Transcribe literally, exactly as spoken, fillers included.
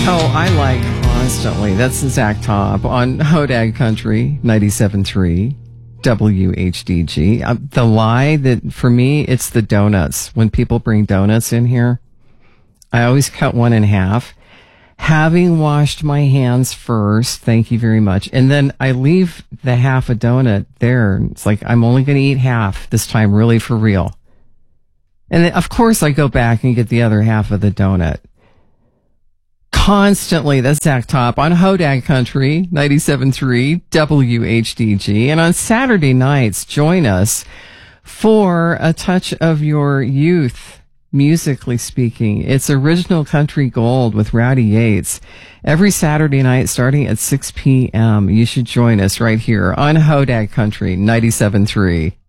Oh, I like Constantly. That's Zach Top on Hodag Country ninety-seven point three W H D G. Uh, the lie that for me, it's the donuts. When people bring donuts in here, I always cut one in half. Having washed my hands first, thank you very much. And then I leave the half a donut there. It's like, I'm only going to eat half this time, really for real. And then, of course, I go back and get the other half of the donut. Constantly, that's Zach Top on Hodag Country, ninety-seven point three W H D G. And on Saturday nights, join us for a touch of your youth, musically speaking. It's original country gold with Rowdy Yates. Every Saturday night starting at six p.m. You should join us right here on Hodag Country, ninety-seven point three.